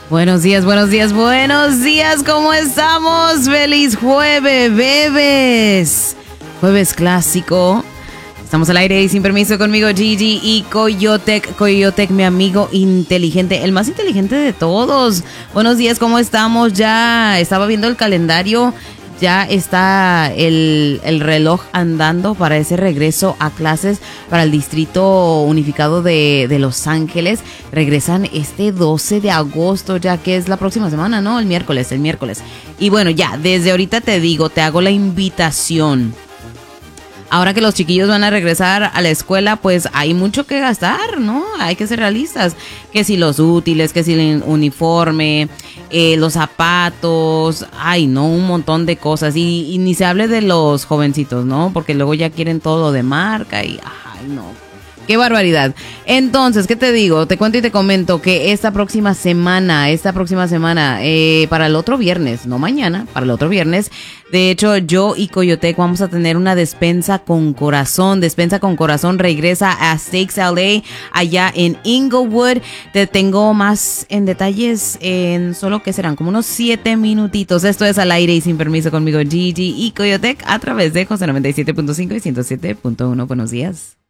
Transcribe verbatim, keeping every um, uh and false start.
Buenos días, buenos días, buenos días, ¿cómo estamos? ¡Feliz jueves, bebés! Jueves clásico. Estamos al aire y sin permiso conmigo, Gigi y Coyotec. Coyotec, mi amigo inteligente, el más inteligente de todos. Buenos días, ¿cómo estamos? Ya estaba viendo el calendario. Ya está el, el reloj andando para ese regreso a clases para el Distrito Unificado de, de Los Ángeles. Regresan este doce de agosto, ya que es la próxima semana, ¿no? El miércoles, el miércoles. Y bueno, ya, desde ahorita te digo, te hago la invitación. Ahora que los chiquillos van a regresar a la escuela, pues hay mucho que gastar, ¿no? Hay que ser realistas. Que si los útiles, que si el uniforme, eh, los zapatos, ay, no, un montón de cosas. Y, y ni se hable de los jovencitos, ¿no? Porque luego ya quieren todo de marca y, ay, no. ¡Qué barbaridad! Entonces, ¿qué te digo? Te cuento y te comento que esta próxima semana, esta próxima semana, eh, para el otro viernes, no mañana, para el otro viernes, de hecho, yo y Coyotec vamos a tener una despensa con corazón. Despensa con corazón regresa a Steaks L A, allá en Inglewood. Te tengo más en detalles en solo que serán como unos siete minutitos. Esto es Al Aire y Sin Permiso conmigo, Gigi y Coyotec, a través de José noventa y siete punto cinco y ciento siete punto uno. Buenos días.